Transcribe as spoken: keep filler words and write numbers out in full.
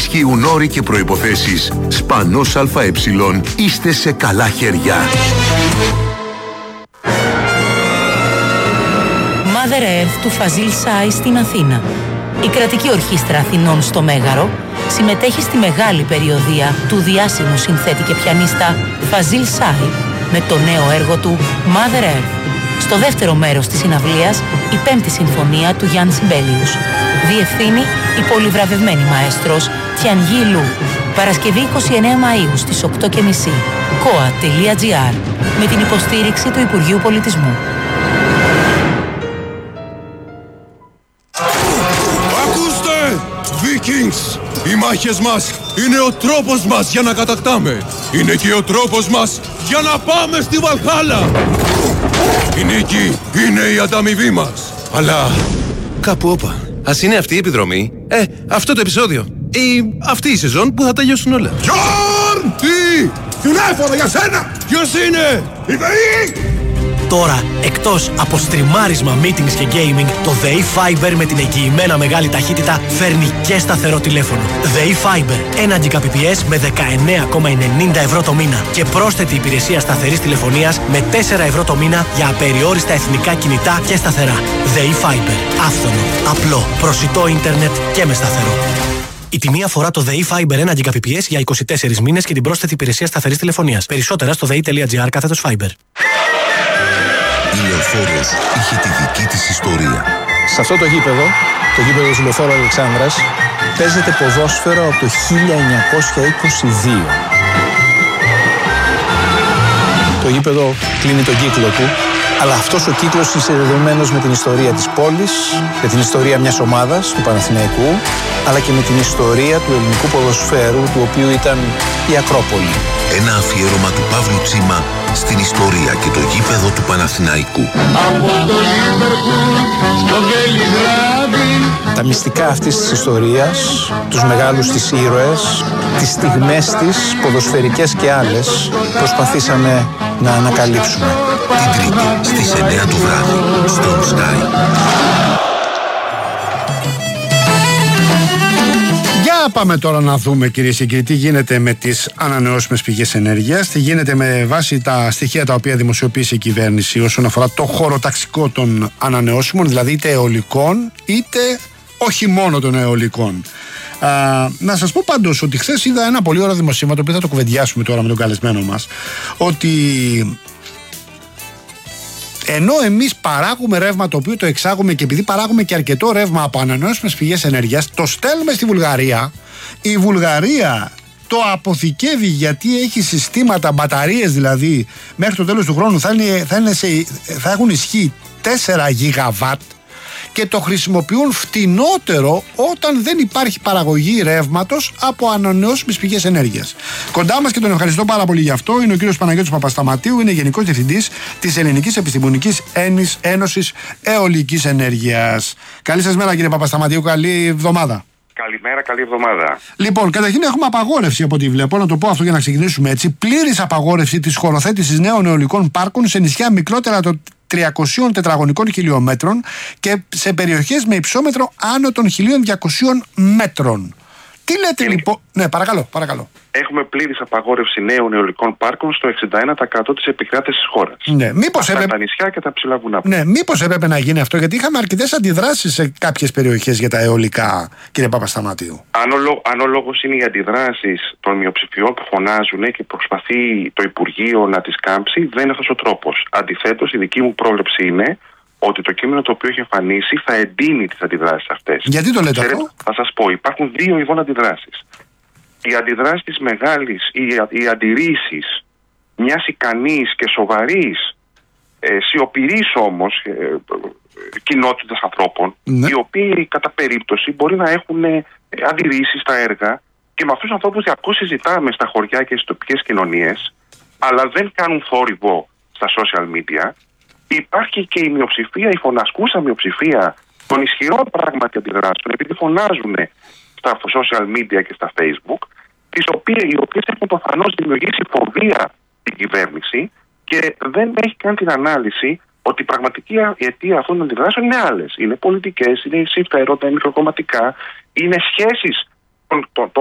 ισχύουν όροι και προϋποθέσεις. Σπανός ΑΕ, είστε σε καλά χέρια. Mother Earth του Φαζίλ Σάι στην Αθήνα. Η κρατική ορχήστρα Αθηνών στο Μέγαρο συμμετέχει στη μεγάλη περιοδεία του διάσημου συνθέτη και πιανίστα Φαζίλ Σάι με το νέο έργο του Mother Earth. Στο δεύτερο μέρος της συναυλίας, η πέμπτη συμφωνία του Γιάννη Σιμπέλιους. Διευθύνει η πολυβραβευμένη μαέστρος Τιανγί Λου. Παρασκευή εικοστή ενάτη Μαΐου στις οκτώ και μισή. κοα τελεία τζι άρ με την υποστήριξη του Υπουργείου Πολιτισμού. Ακούστε! Vikings! Οι μάχες μας είναι ο τρόπος μας για να κατακτάμε. Είναι και ο τρόπος μας για να πάμε στη Βαλχάλα. Η νίκη είναι η ανταμοιβή μας. Αλλά κάπου όπα. Ας είναι αυτή η επιδρομή, ε, αυτό το επεισόδιο ή αυτή η σεζόν που θα τελειώσουν όλα. Γιον! Τι! Τηλέφωνο για σένα! Ποιος είναι? Η ΔΕΗ! Τώρα, εκτός από στριμάρισμα, meetings και gaming, το ΔΕΗ Fiber με την εγγυημένα μεγάλη ταχύτητα φέρνει και σταθερό τηλέφωνο. ΔΕΗ Fiber, ένα Gbps με δεκαεννέα κόμμα ενενήντα ευρώ το μήνα και πρόσθετη υπηρεσία σταθερής τηλεφωνίας με τέσσερα ευρώ το μήνα για απεριόριστα εθνικά κινητά και σταθερά. ΔΕΗ Fiber, άφθονο, απλό, προσιτό ίντερνετ και με σταθερό. Η τιμή αφορά το ΔΕΗ Fiber ένα Gbps για είκοσι τέσσερις μήνες και την πρόσθετη υπηρεσία σταθερής τηλεφωνίας. Περισσότερα στο δei.gr κάθετος Fiber. Η Λεωφόρος είχε τη δική της ιστορία. Σε αυτό το γήπεδο, το γήπεδο του Λεωφόρου Αλεξάνδρας, παίζεται ποδόσφαιρο από το χίλια εννιακόσια είκοσι δύο. Το γήπεδο κλείνει τον κύκλο του, αλλά αυτός ο κύκλος είναι συνδεδεμένος με την ιστορία της πόλης, με την ιστορία μιας ομάδας, του Παναθηναϊκού, αλλά και με την ιστορία του ελληνικού ποδοσφαίρου, του οποίου ήταν η Ακρόπολη. Ένα αφιέρωμα του Παύλου Τσίμα στην ιστορία και το γήπεδο του Παναθηναϊκού. Από το Λίβερπουλ στο Βελιγράδι. Τα μυστικά αυτής της ιστορίας, τους μεγάλους της ήρωες, τις στιγμές της, ποδοσφαιρικές και άλλες, προσπαθήσαμε να ανακαλύψουμε. Την Τρίτη στις εννέα το βράδυ στο Sky. Για πάμε τώρα να δούμε, κυρίες και κύριοι, τι γίνεται με τις ανανεώσιμες πηγές ενέργειας, τι γίνεται με βάση τα στοιχεία τα οποία δημοσιοποίησε η κυβέρνηση όσον αφορά το χωροταξικό των ανανεώσιμων, δηλαδή είτε αιωλικών είτε όχι μόνο των αιωλικών. Α, να σας πω πάντως ότι χθες είδα ένα πολύ ωραίο δημοσίευμα, το οποίο θα το κουβεντιάσουμε τώρα με τον καλεσμένο μας, ότι ενώ εμείς παράγουμε ρεύμα το οποίο το εξάγουμε και επειδή παράγουμε και αρκετό ρεύμα από ανανεώσιμες πηγές ενέργειας, το στέλνουμε στη Βουλγαρία. Η Βουλγαρία το αποθηκεύει γιατί έχει συστήματα, μπαταρίες δηλαδή, μέχρι το τέλος του χρόνου θα, είναι, θα, είναι σε, θα έχουν ισχύ τέσσερα γιγαβάτ και το χρησιμοποιούν φτηνότερο όταν δεν υπάρχει παραγωγή ρεύματος από ανανεώσιμες πηγές ενέργειας. Κοντά μας, και τον ευχαριστώ πάρα πολύ γι' αυτό, είναι ο κύριος Παναγιώτης Παπασταματίου, είναι Γενικός Διευθυντής της Ελληνικής Επιστημονικής Ένωσης Αιωλικής Ενέργειας. Καλή σας μέρα, κύριε Παπασταματίου, καλή εβδομάδα. Καλημέρα, καλή εβδομάδα. Λοιπόν, καταρχήν έχουμε απαγόρευση από ό,τι βλέπω, να το πω αυτό για να ξεκινήσουμε έτσι. Πλήρης απαγόρευση της χωροθέτησης νέων αιωλικών πάρκων σε νησιά μικρότερα των τριακοσίων τετραγωνικών χιλιόμετρων και σε περιοχές με υψόμετρο άνω των χίλια διακοσίων μέτρων. Τι λέτε είναι... λοιπόν. Ναι, παρακαλώ, παρακαλώ. Έχουμε πλήρης απαγόρευση νέων αιωλικών πάρκων στο εξήντα ένα τοις εκατό της επικράτησης της χώρας. Ναι, μήπως έπρεπε... τα νησιά και τα ψηλά βουνά. Ναι, μήπως έπρεπε να γίνει αυτό, γιατί είχαμε αρκετές αντιδράσεις σε κάποιες περιοχές για τα αιωλικά, κύριε Παπασταματίου. Αν ο, λό... αν ο λόγος είναι οι αντιδράσεις των μειοψηφιών που φωνάζουν και προσπαθεί το Υπουργείο να τις κάμψει, δεν είναι αυτός ο τρόπος. Αντιθέτως, η δική μου πρόβλεψη είναι ότι το κείμενο το οποίο έχει εμφανίσει θα εντείνει τις αντιδράσεις αυτές. Γιατί το λέτε αυτό? Θα σας πω, υπάρχουν δύο ειδών αντιδράσεις. Οι αντιδράσεις της μεγάλης, οι, οι αντιρρήσεις μιας ικανής και σοβαρής, ε, σιωπηρής όμως ε, ε, κοινότητας ανθρώπων, ναι, οι οποίοι κατά περίπτωση μπορεί να έχουν ε, αντιρρήσεις στα έργα, και με αυτούς τους ανθρώπους διαρκώς συζητάμε στα χωριά και στις τοπικές κοινωνίες, αλλά δεν κάνουν θόρυβο στα social media. Υπάρχει και η μειοψηφία, η φωνασκούσα μειοψηφία των ισχυρών πράγματι αντιδράσεων, επειδή φωνάζουν στα social media και στα Facebook, τις οποίες, οι οποίες έχουν προφανώς δημιουργήσει φοβία στην κυβέρνηση και δεν έχει κάνει την ανάλυση ότι η πραγματική αιτία αυτών των αντιδράσεων είναι άλλες. Είναι πολιτικές, είναι συμφέροντα, είναι μικροκομματικά, είναι σχέσεις των, των,